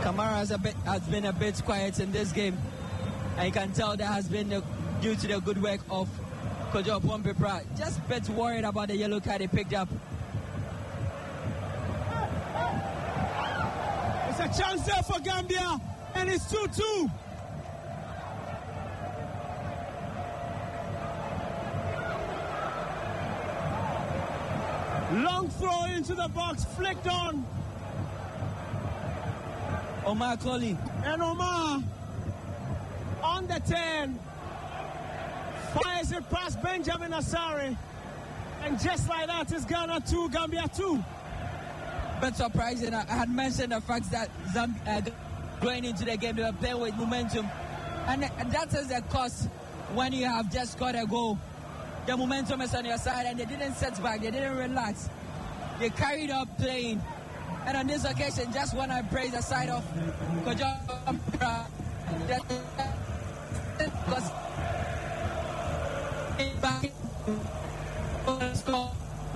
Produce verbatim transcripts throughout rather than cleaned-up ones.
Kamara has, a bit, has been a bit quiet in this game. And you can tell that has been the, due to the good work of Kojo Pompepra. Just a bit worried about the yellow card he picked up. It's a chance there for Gambia, and it's two two. Long throw into the box, flicked on. Omar Colley. And Omar on the ten. Fires it past Benjamin Asare. And just like that, it's Ghana two, Gambia two. But surprising, I had mentioned the fact that Zambia, uh, going into the game, they were playing with momentum. And that is the cost when you have just got a goal. The momentum is on your side, and they didn't set back, they didn't relax. They carried up playing. And on this occasion, just want to praise the side of Kojo Pompepra. Because back score.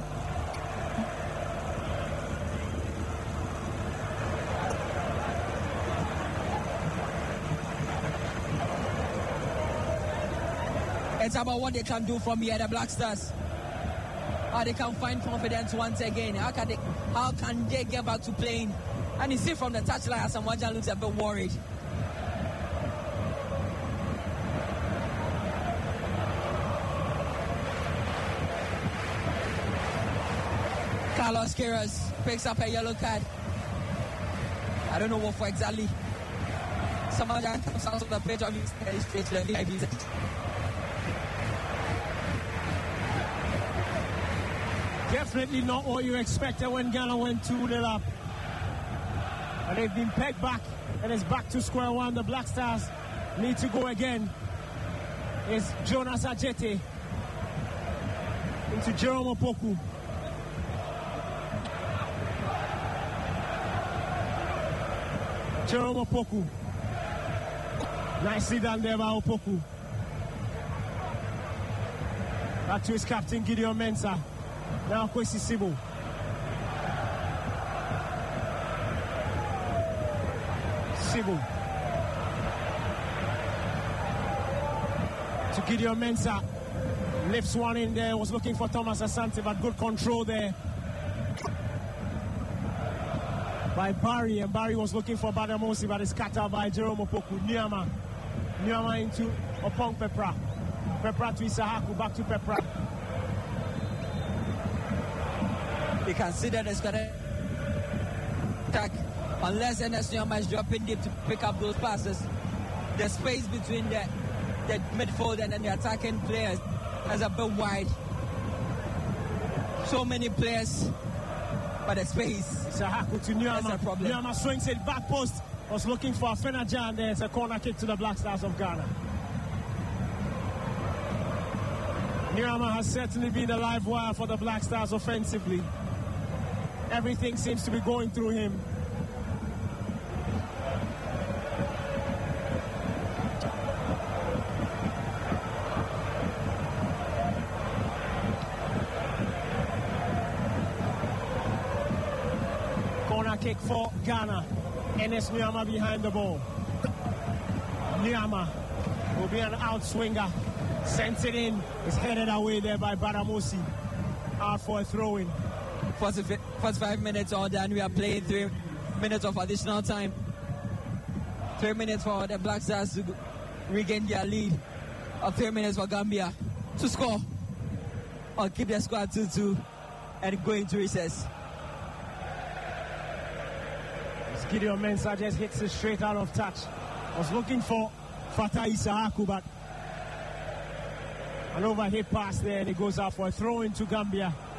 It's about what they can do from here, the Black Stars. How they can find confidence once again. How can they, how can they get back to playing? And you see from the touchline, Asamoah Gyan looks a bit worried. Carlos Queiroz picks up a yellow card. I don't know what for exactly. Asamoah Gyan comes out of the pitch of his straight to the V I P section. Definitely not what you expected when Ghana went two nil up. And they've been pegged back, and it's back to square one. The Black Stars need to go again. It's Jonas Ajete into Jerome Opoku. Jerome Opoku. Nicely done there by Opoku. Back to his captain, Gideon Mensah. Now Kwesi Sibu. Sibu. To Gideon Mensah. Lifts one in there. Was looking for Thomas Asante, but good control there by Barry. And Barry was looking for Badamosi, but it's cut out by Jerome Opoku. Nyama. Nyama into Opong Pepra. Pepra to Isahaku. Back to Pepra. You can see that it's going to attack unless N S Nyama is dropping deep to pick up those passes. The space between the, the midfield and then the attacking players is a bit wide. So many players, but the space. Isahaku to Nyama. Nyama swings it back post. Was looking for Fenajan there. It's a corner kick to the Black Stars of Ghana. Nyama has certainly been a live wire for the Black Stars offensively. Everything seems to be going through him. Corner kick for Ghana. N S Nyama behind the ball. Nyama will be an outswinger. Sends it in. Is headed away there by Badamosi. Out for a throw-in. First, first five minutes all done. We are playing three minutes of additional time. Three minutes for the Black Stars to regain their lead. Or three minutes for Gambia to score. Or keep the score two two and go into recess. Gideon Mensah just hits it straight out of touch. Was looking for Fatah Isahaku, but an overhead pass there, and it goes out for a throw into Gambia.